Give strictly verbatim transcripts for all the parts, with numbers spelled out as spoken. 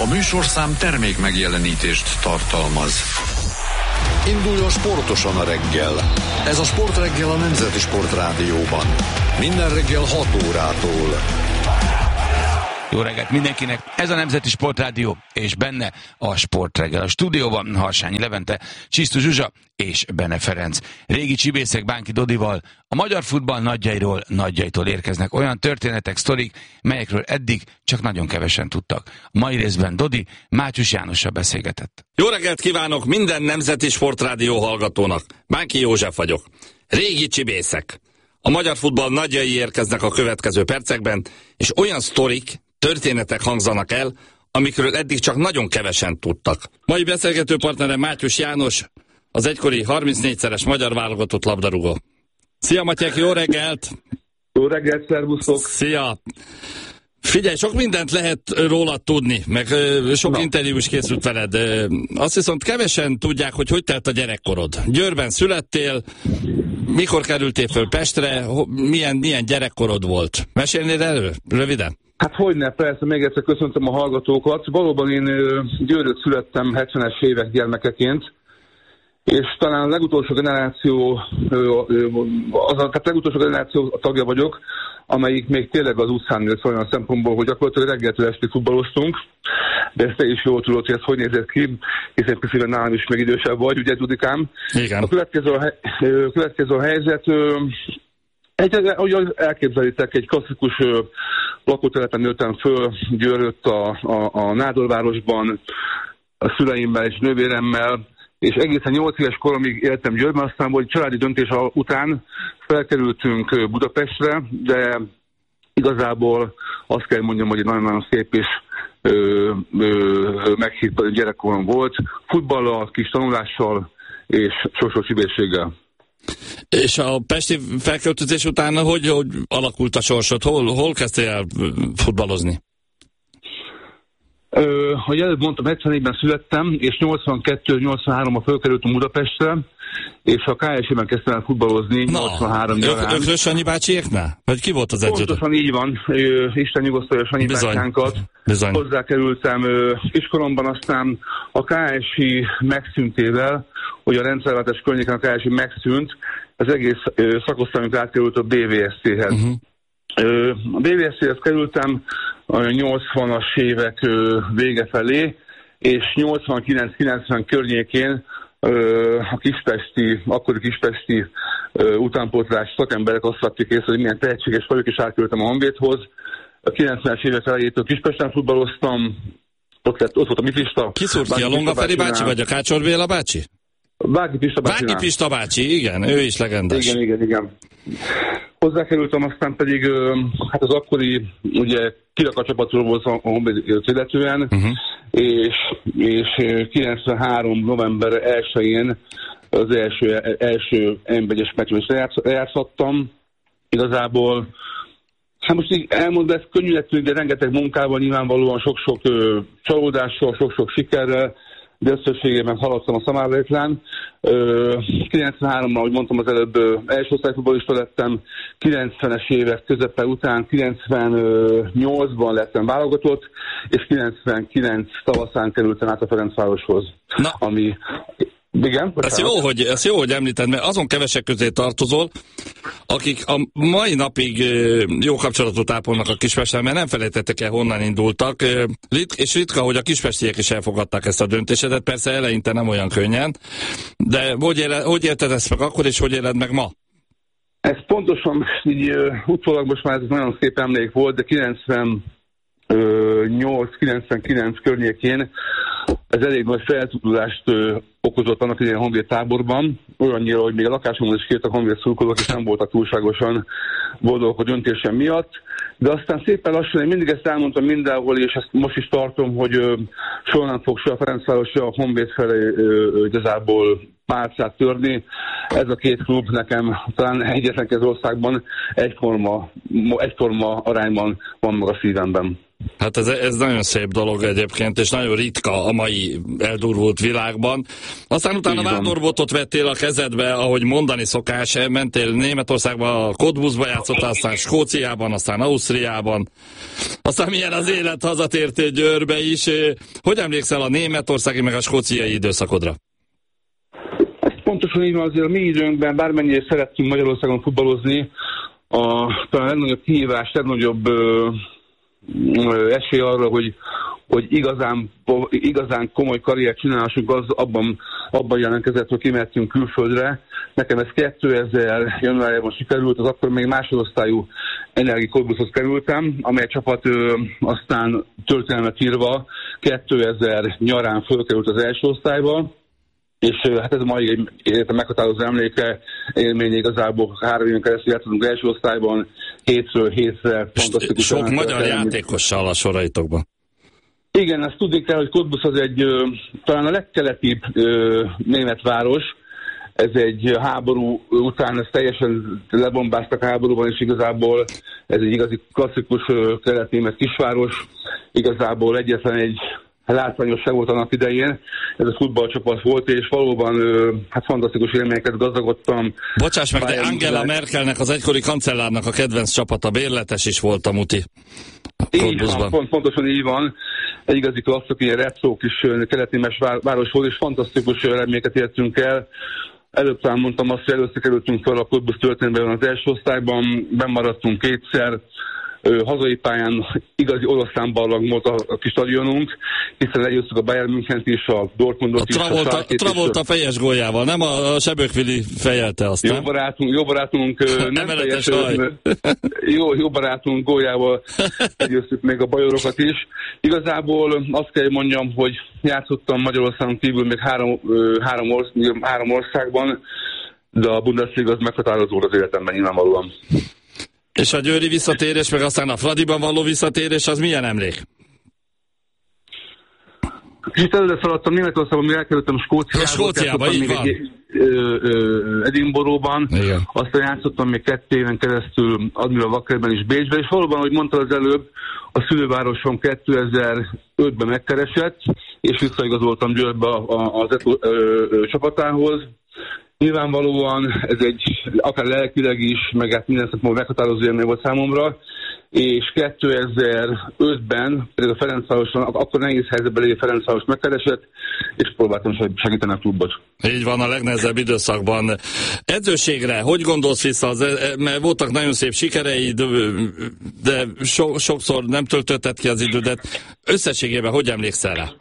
műsorszám termék megjelenítést tartalmaz. Induljon sportosan a reggel. Ez a Sportreggel a Nemzeti Sportrádióban. Minden reggel hat órától. Jó reggelt mindenkinek, ez a Nemzeti Sportrádió, és benne a Sportreggel. A stúdióban Harsányi Levente, Csisztus Zsuzsa és Bene Ferenc. Régi csibészek Bánki Dodival a magyar futball nagyjairól, nagyjaitól érkeznek olyan történetek, sztorik, melyekről eddig csak nagyon kevesen tudtak. A mai részben Dodi Mátyus Jánossal beszélgetett. Jó reggelt kívánok minden Nemzeti Sportrádió hallgatónak. Bánki József vagyok. Régi csibészek. A magyar futball nagyjai érkeznek a következő percekben, és olyan sztorik, történetek hangzanak el, amikről eddig csak nagyon kevesen tudtak. Mai beszélgető partnerem Mátyus János, az egykori harmincnégyszeres magyar válogatott labdarúgó. Szia Matyek, jó reggelt! Jó reggelt, szervuszok! Szia! Figyelj, sok mindent lehet rólad tudni, meg sok Na. interjú is készült veled. Azt viszont kevesen tudják, hogy hogy telt a gyerekkorod. Győrben születtél, mikor kerültél föl Pestre, milyen, milyen gyerekkorod volt? Mesélnéd elő? Röviden? Hát hogyne, persze, még egyszer köszöntöm a hallgatókat. Valóban én Győrött születtem hetvenes évek gyermekeként, és talán a legutolsó generáció, az a, tehát legutolsó generáció tagja vagyok, amelyik még tényleg az utcán nőtt olyan szempontból, hogy gyakorlatilag reggeltől estig futballoztunk, de ezt te is jól tudod, hogy ez hogy nézett ki, hiszen piszében nálam is még idősebb vagy, ugye Dudikám? Igen. A következő, a, következő a helyzet, egy, ahogy elképzelitek, egy klasszikus lakótelepen nőttem föl, Győrött a, a, a Nádorvárosban, a szüleimmel és nővéremmel, és egészen nyolc éves koromig éltem Győrben, aztán volt családi döntés után felkerültünk Budapestre, de igazából azt kell mondjam, hogy egy nagyon-nagyon szép és meghitt gyerekkorom volt, futballal, kis tanulással és sok-sok csibészséggel. És a pesti felköltözés után hogy, hogy alakult a sorsod? Hol, hol kezdtél el futballozni? Ö, hogy előbb mondtam, hetvennégyben születtem, és nyolcvankettő-nyolcvanháromban fölkerültem Budapestre, és a ká es é-ben kezdtem el futballozni nyolcvanhárom nyarán. Ökrös Sanyi bácsiéknál? Vagy ki volt az edző? Pontosan így van, ö, Isten nyugosztalja Sanyi bátyánkat. Hozzákerültem ö, kiskoromban, aztán a ká es é megszüntével, hogy a rendszerváltás környéken a ká es é megszűnt, az egész ö, szakosztályunk átkerült a bé vé es cé-hez. Uh-huh. Ö, a bé vé es cé-hez kerültem a nyolcvanas évek ö, vége felé, és nyolcvankilenc-kilencven környékén ö, a kispesti, akkori kispesti ö, utánpótlás szakemberek azt vették észre, hogy milyen tehetséges vagyok, és átkerültem a Honvédhoz. A kilencvenes évek elejétől Kispesten futballoztam, ott, lett, ott volt a Mifista. Ki szúrt ki, a Longaferi bácsi, vagy a Kácsor Béla bácsi? Vági Pista bácsi. Vági Pista bácsi, igen, ő is legendás. Igen, igen, igen. Hozzákerültem, aztán pedig hát az akkori, ugye Kiraka csapatról volt a Honvédot illetően, uh-huh. és, és kilencvenhárom november elsején az első, első em egyes meccsen is lejátszottam. Igazából, hát most így elmondom, ez könnyű lett, de rengeteg munkával, nyilvánvalóan sok-sok ö, csalódással, sok-sok sikerrel, de összességében haladtam a szamárvétlán. kilencvenháromban, ahogy mondtam az előbb, első osztályfutballista lettem, kilencvenes évek közepe után kilencvennyolcban lettem válogatott, és kilencvenkilenc tavaszán kerültem át a Ferencvároshoz. Na. Ami... Igen, ez jó, hogy, ez jó, hogy említed, mert azon kevesek közé tartozol, akik a mai napig jó kapcsolatot ápolnak a Kispesten, mert nem felejtettek el, honnan indultak, és ritka, hogy a kispestiek is elfogadták ezt a döntésedet, persze eleinte nem olyan könnyen, de hogy, éle, hogy élted ezt meg akkor, és hogy éled meg ma? Ez pontosan, így utólag most már ez nagyon szép emlék volt, de kilencvennyolc-kilencvenkilenc környékén ez elég nagy feltudulást okozott annak idején a Honvéd táborban, olyannyira, hogy még a lakásomon is kértek Honvéd szurkolók, és nem voltak túlságosan boldogok a döntésem miatt. De aztán szépen lassan, én mindig ezt elmondtam mindenhol, és ezt most is tartom, hogy ö, soha nem fog se a Ferencváros, se a Honvéd felé ö, igazából pálcát törni. Ez a két klub nekem talán egyetlen az országban egyforma, egyforma arányban van meg a szívemben. Hát ez, ez nagyon szép dolog egyébként, és nagyon ritka a mai eldurvult világban. Aztán utána vádorbotot vettél a kezedbe, ahogy mondani szokás, mentél Németországba, a Cottbusba játszottál, aztán Skóciában, aztán Ausztriában. Aztán milyen az élet, hazatértél Győrbe is. Hogy emlékszel a németországi meg a skóciai időszakodra? Pontosan így van, azért a mi időnkben, bármennyire szerettünk Magyarországon futballozni, a talán a legnagyobb kihívás, legnagyobb ö, ö, esély arra, hogy, hogy igazán, igazán komoly karriert csinálásunk, az abban, abban jelentkezett, hogy kimehetünk külföldre. Nekem ez kétezer januárjában sikerült, az akkor még másodosztályú Energi Cottbushoz kerültem, amely csapat ö, aztán történelmet írva kétezer nyarán fölkerült az első osztályba. És hát ez mai egy életem meghatározó emléke, élmény igazából három éven keresztül játszottunk első osztályban, hétről hétre. Sok magyar játékossal a soraitokban. Igen, ezt tudni kell, hogy Cottbus az egy talán a legkeletibb német város. Ez egy háború után, ezt teljesen lebombáztak háborúban, és igazából ez egy igazi klasszikus kelet-német kisváros. Igazából egyetlen egy látványosság volt annak idején, ez a futballcsapat volt, és valóban hát fantasztikus élményeket gazdagodtam. Bocsáss meg, de Angela Merkelnek, az egykori kancellárnak a kedvenc csapata, bérletes is volt a muti. Így van, pont, pontosan így van. Egy igazi klasszok, ilyen retro kis kelet-némes város volt, és fantasztikus eredményeket értünk el. Előbb talán mondtam azt, hogy először kerültünk fel a Cottbus történetben az első osztályban, bennmaradtunk kétszer. Hazai pályán igazi oroszlán barlang volt a, a kis stadionunk, hiszen legyőztük a Bayern Münchent is, a Dortmundot a is. Travolta, a Travolta fejes góljával, nem a, a Sebőkvili fejelte azt, jó nem? Barátunk, jó barátunk, nem fejes, jó, jó barátunk góljával legyőztük még a bajorokat is. Igazából azt kell mondjam, hogy játszottam Magyarországon kívül még három, három, orsz, három országban, de a Bundesliga az meghatározó az életemben nyilvánvalóan. És a győri visszatérés, meg aztán a Fradiban való visszatérés, az milyen emlék? Kicsit előre szaladtam Németországban, még elkerültem Skóciába. Skóciába, így van. Egy, ö, ö, Edinburghban. Igen. Aztán játszottam még kettő éven keresztül Admiral Wackerben és Bécsben, és valóban, ahogy mondta az előbb, a szülővárosom kétezer-ötben megkeresett, és visszaigazoltam Győrbe az Eto csapatához. Nyilvánvalóan ez egy akár lelkileg is, meg hát minden szempontból meghatározó élmény volt számomra, és kétezer-ötben pedig a Ferencvároson, akkor nehéz helyzetben lévő Ferencváros megkeresett, és próbáltam segíteni a klubot. Így van, a legnehezebb időszakban. Edzőségre, hogy gondolsz vissza? Az, mert voltak nagyon szép sikereid, de so, sokszor nem töltötted ki az idődet. Összességében hogy emlékszel rá?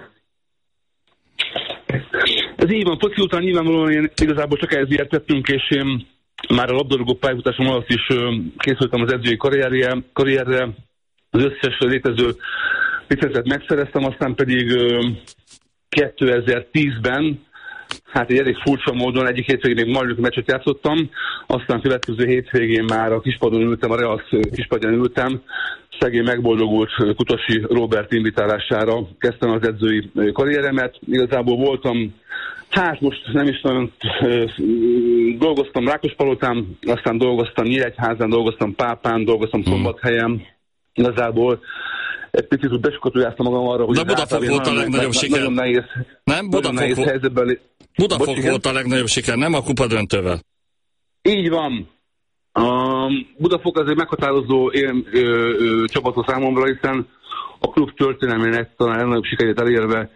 Ez így van, foci után nyilvánvalóan én igazából csak ehhez értettünk, és én már a labdarúgó pályafutásom alatt is készültem az edzői karrierje, karrierre, az összes létező licencet megszereztem, aztán pedig kétezer-tízben, hát egy elég furcsa módon egyik hétvégén még Majlőki meccset játszottam, aztán következő hétvégén már a kispadon ültem, a Reasz kispadján ültem, szegény megboldogult Kutasi Róbert invitálására kezdtem az edzői karrieremet. Igazából voltam, hát most nem is nagyon dolgoztam Rákospalotán, aztán dolgoztam Nyíregyházán, dolgoztam Pápán, dolgoztam Szombathelyen. Igazából egy picit úgy beskatujáztam magam arra, hogy... De Budafok volt a legnagyobb siker. Nagyon nehéz, nem? Budafok, nehéz helyzetben... Budafok Bocs, volt a legnagyobb siker, nem a kupadöntővel. Így van. A Budafok az egy meghatározó él, ö, ö, csapatos számomra, hiszen a klub történelmének talán legnagyobb sikerét elérve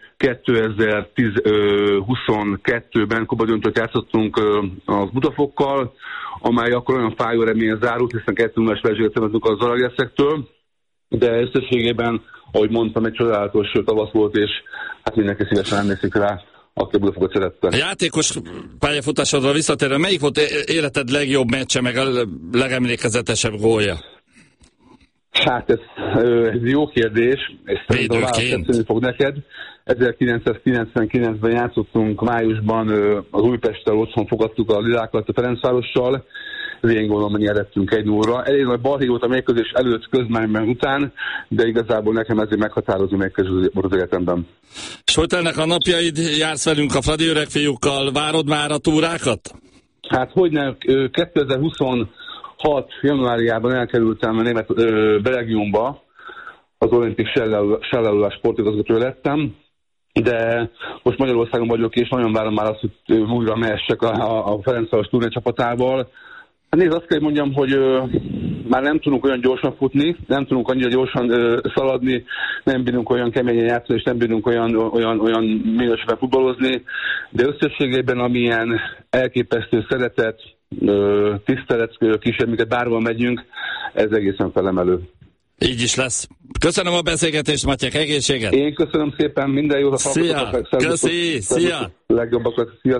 kétezer-huszonkettőben kupadöntőt játszottunk ö, a Budafokkal, amely akkor olyan fájó reményen zárult, hiszen kettő nullás vereséget szenvedtünk az Zalaegerszektől, de összességében, ahogy mondtam, egy csodálatos tavasz volt, és hát mindenki szívesen emlékszik rá, aki a Budafokot szerette. A játékos pályafutásodra visszatérve, melyik volt életed legjobb meccse, meg a legemlékezetesebb gólja? Hát ez, ez jó kérdés, és szerintem a választ fog neked. ezerkilencszázkilencvenkilencben játszottunk májusban, az Újpesttel otthon fogadtuk a Lilákat a Ferencvárossal, az én gólomban nyerettünk egy nullra. Elég nagy balhé volt a mérkőzés előtt, közmányban után, de igazából nekem ezért meghatározó mérkőzés volt az életemben. És hogy telnek a napjaid, jársz velünk a Fradi öreg fiúkkal, várod már a túrákat? Hát hogyne, kétezer-huszonhat januárjában elkerültem a német ö, Belgiumba, az Olimpik Sellelulás sportigazgatója lettem, de most Magyarországon vagyok, és nagyon várom már azt, hogy újra mehessek a, a Ferencváros turné csapatával. Hát nézd, azt kell mondjam, hogy ö, már nem tudunk olyan gyorsan futni, nem tudunk annyira gyorsan ö, szaladni, nem bírunk olyan keményen játszani, és nem bírunk olyan, olyan, olyan minőségben futballozni, de összességében amilyen elképesztő szeretet, ö, tisztelet kísér, minket bárhol megyünk, ez egészen felemelő. Így is lesz. Köszönöm a beszélgetést, Matyek, egészséget! Én köszönöm szépen, minden jót a Szia! Köszi! Szia! Legjobbakat! Szia!